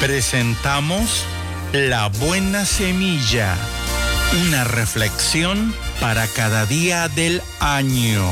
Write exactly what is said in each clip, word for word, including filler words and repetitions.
Presentamos La Buena Semilla, una reflexión para cada día del año.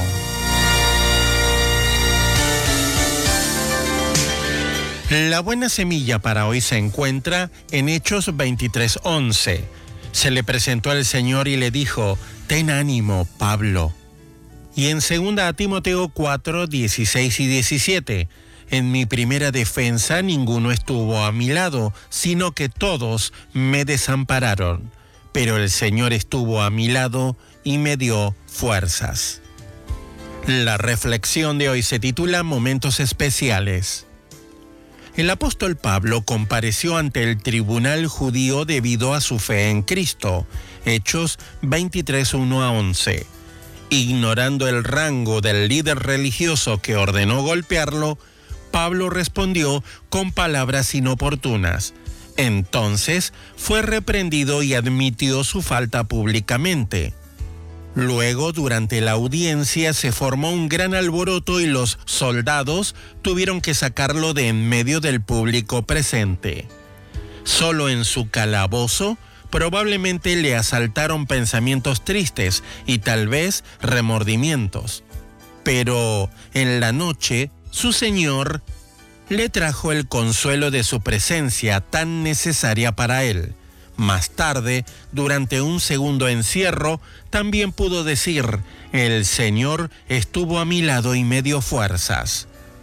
La buena semilla para hoy se encuentra en Hechos veintitrés once. Se le presentó al Señor y le dijo: «Ten ánimo, Pablo». Y en segunda a Timoteo cuatro, dieciséis y diecisiete. «En mi primera defensa ninguno estuvo a mi lado, sino que todos me desampararon. Pero el Señor estuvo a mi lado y me dio fuerzas». La reflexión de hoy se titula Momentos especiales. El apóstol Pablo compareció ante el tribunal judío debido a su fe en Cristo. Hechos veintitrés, uno a once. Ignorando el rango del líder religioso que ordenó golpearlo, Pablo respondió con palabras inoportunas. Entonces fue reprendido y admitió su falta públicamente. Luego, durante la audiencia, se formó un gran alboroto y los soldados tuvieron que sacarlo de en medio del público presente. Solo en su calabozo, probablemente le asaltaron pensamientos tristes y tal vez remordimientos. Pero en la noche, su Señor le trajo el consuelo de su presencia tan necesaria para él. Más tarde, durante un segundo encierro, también pudo decir: «El Señor estuvo a mi lado y me dio fuerzas».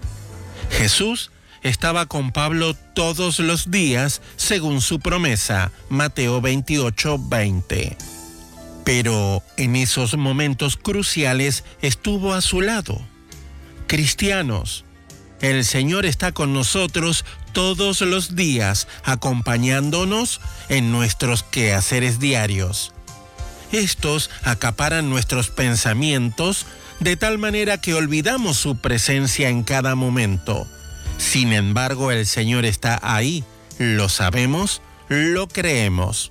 Jesús estaba con Pablo todos los días, según su promesa, Mateo veintiocho, veinte. Pero en esos momentos cruciales estuvo a su lado. Cristianos, el Señor está con nosotros todos los días, acompañándonos en nuestros quehaceres diarios. Estos acaparan nuestros pensamientos de tal manera que olvidamos su presencia en cada momento. Sin embargo, el Señor está ahí, lo sabemos, lo creemos.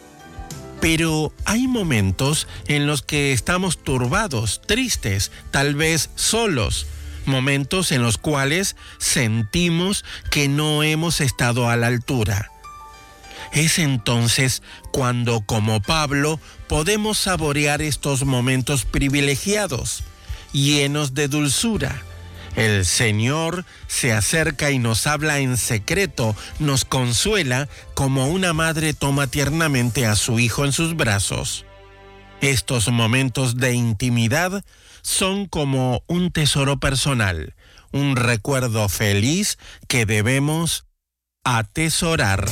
Pero hay momentos en los que estamos turbados, tristes, tal vez solos. Momentos en los cuales sentimos que no hemos estado a la altura. Es entonces cuando, como Pablo, podemos saborear estos momentos privilegiados, llenos de dulzura. El Señor se acerca y nos habla en secreto, nos consuela como una madre toma tiernamente a su hijo en sus brazos. Estos momentos de intimidad son como un tesoro personal, un recuerdo feliz que debemos atesorar.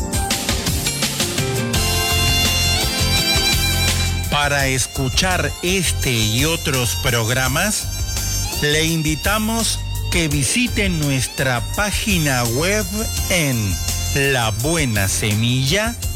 Para escuchar este y otros programas, le invitamos que visite nuestra página web en la buena semilla